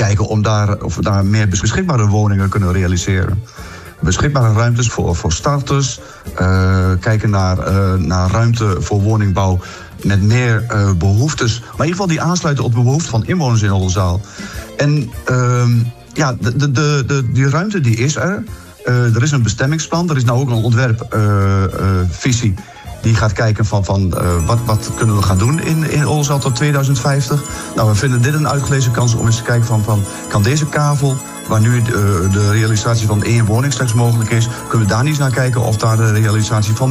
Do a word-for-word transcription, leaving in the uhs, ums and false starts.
kijken om daar, of we daar meer beschikbare woningen kunnen realiseren. Beschikbare ruimtes voor, voor starters. Uh, kijken naar, uh, naar ruimte voor woningbouw met meer uh, behoeftes. Maar in ieder geval die aansluiten op de behoeften van inwoners in Oldenzaal. En uh, ja, de, de, de, de, die ruimte die is er. Uh, er is een bestemmingsplan. Er is nou ook een ontwerpvisie. Uh, uh, die gaat kijken van, van uh, wat, wat kunnen we gaan doen in, in Oldenzaal tot tweeduizend vijftig. Nou, we vinden dit een uitgelezen kans om eens te kijken van, van kan deze kavel, waar nu de, de realisatie van één woning straks mogelijk is, kunnen we daar niet eens naar kijken of daar de realisatie van